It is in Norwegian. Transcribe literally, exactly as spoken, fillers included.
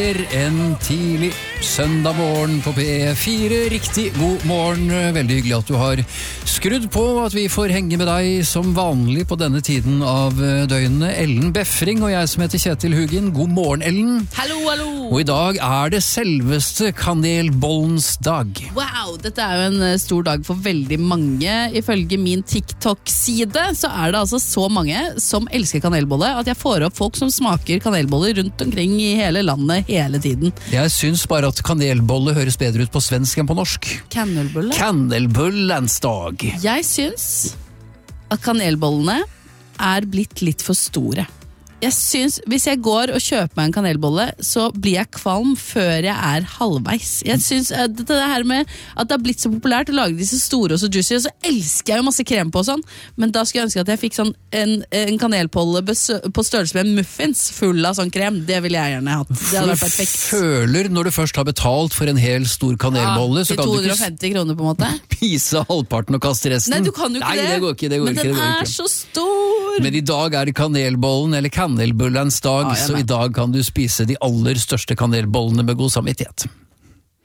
En tidlig søndag morgen på P fire. Riktig god morgen. Veldig hyggelig at du har skrudd på, at vi får henge med deg som vanlig på denne tiden av døgnet. Ellen Befring og jeg som heter Kjetil Hugin. God morgen, Ellen. Hallo, hallo. Og i dag er det selveste kanelbollens dag. Wow, dette er jo en stor dag for veldig mange. Ifølge min TikTok-side så er det altså så mange som elsker kanelbolle at jeg får opp folk som smaker kanelboller rundt omkring i hele landet hele tiden. Jeg syns bare at kanelbolle høres bedre ut på svensk enn på norsk. Kanelbolle? Kanelbollens dag. Jeg syns at kanelbollene er blitt litt for store. Jeg syns, hvis jeg går og kjøper meg en kanelbolle, så blir jeg kvalm før jeg er halvveis. Jeg syns at det her med at det har blitt så populært å lage disse store og så juicy, og så elsker jeg jo masse krem på og sånn, men da skulle jeg ønske at jeg fikk sånn en, en kanelbolle på størrelse med en muffins full av sånn krem. Det ville jeg gjerne hatt. Det hadde vært perfekt. Du føler når du først har betalt for en hel stor kanelbolle, ja, så kan to hundre og femti kroner på en måte. Spise halvparten og kaste resten. Nei, du kan jo ikke Nei, det. det går ikke, det går men ikke, den det går er ikke. så stor. Men i dag er det kanelbollen eller kanelbullens dag, Ja, så i dag kan du spise de aller største kanelbollene med god samvittighet.